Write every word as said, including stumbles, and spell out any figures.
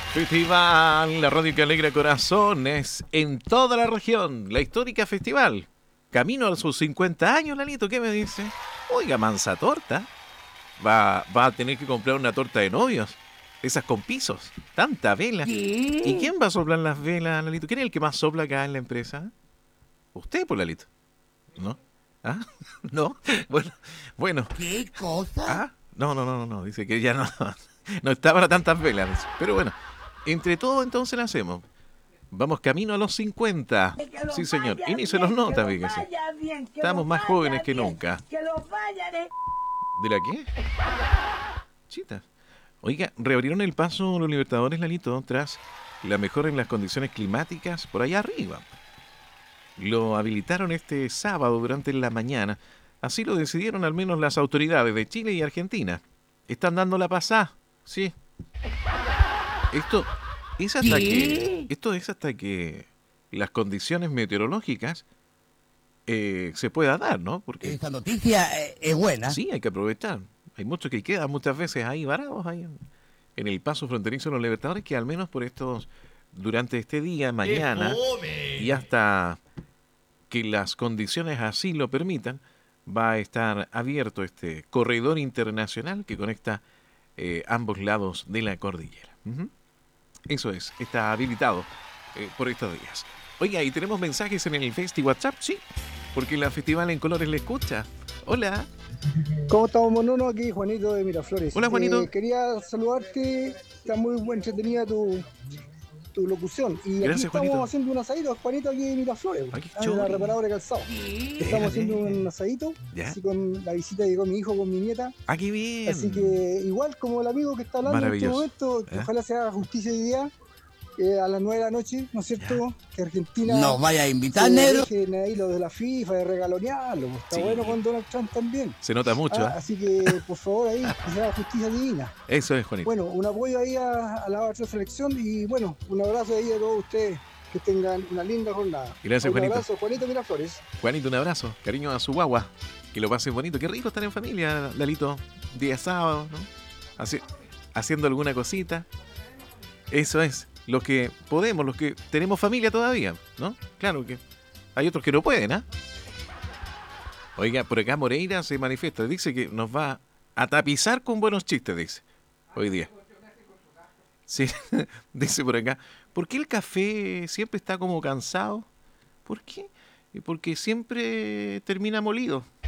Festival, la radio que alegra corazones en toda la región. La histórica festival. Camino a sus cincuenta años, Lalito, ¿qué me dice? Oiga, mansa torta. Va, va a tener que comprar una torta de novios. Esas con pisos. Tanta vela. ¿Qué? ¿Y quién va a soplar las velas, Lalito? ¿Quién es el que más sopla acá en la empresa? Usted, pues, Lalito. ¿No? ¿Ah? ¿No? Bueno, bueno. ¿Qué cosa? ¿Ah? No, no, no, no, no. Dice que ya no, no está para tantas velas. Pero bueno, entre todo entonces la hacemos. Vamos camino a los cincuenta. Sí, señor. Y ni se los nota, fíjese. Estamos más jóvenes que nunca. ¿De la qué? Chita. Oiga, reabrieron el paso los Libertadores, Lalito, tras la mejora en las condiciones climáticas por allá arriba. Lo habilitaron este sábado durante la mañana. Así lo decidieron al menos las autoridades de Chile y Argentina. Están dando la pasada, sí. Esto es hasta que esto es hasta que las condiciones meteorológicas eh, se pueda dar, ¿no? Porque Esta noticia eh, es buena. sí, hay que aprovechar. Hay muchos que quedan muchas veces ahí varados ahí en, en el paso fronterizo de los Libertadores, que al menos por estos durante este día, mañana y hasta que las condiciones así lo permitan, va a estar abierto este corredor internacional que conecta eh, ambos lados de la cordillera. Uh-huh. Eso es, está habilitado eh, por estos días. Oiga, y tenemos mensajes en el Festi WhatsApp, sí, porque la Festival en Colores le escucha. Hola. ¿Cómo estamos, monono? Aquí Juanito de Miraflores. Hola, Juanito. Eh, quería saludarte, está muy buen entretenida tu, tu locución. Y gracias, aquí estamos Juanito. haciendo un asadito, Juanito, aquí en Miraflores, Ay, en la reparadora de calzado. Estamos haciendo un asadito, ¿ya? Así con la visita que llegó mi hijo con mi nieta. ¡Ah, qué bien! Así que igual como el amigo que está hablando en este momento, ¿eh? Ojalá se haga justicia hoy día. Eh, a las nueve de la noche, ¿no es cierto? Ya. Que Argentina nos vaya a invitar, se negro. dejen ahí los de la FIFA de regalonearlo. Está Sí. bueno con Donald Trump también. Se nota mucho, Ah, ¿eh? así que, por favor, ahí, que se haga justicia divina. Eso es, Juanito. Bueno, un apoyo ahí a, a la otra selección y, bueno, un abrazo ahí a todos ustedes. Que tengan una linda jornada. Gracias, un Juanito. Un abrazo, Juanito Miraflores. Juanito, un abrazo. Cariño a su guagua. Que lo pasen bonito. Qué rico estar en familia, Lalito. Día sábado, ¿no? Haci- haciendo alguna cosita. Eso es. Los que podemos, los que tenemos familia todavía, ¿no? Claro que hay otros que no pueden, ¿ah? Oiga, por acá Moreira se manifiesta. Dice que nos va a tapizar con buenos chistes, dice. Hoy día. Sí, dice por acá. ¿Por qué el café siempre está como cansado? ¿Por qué? Porque siempre termina molido.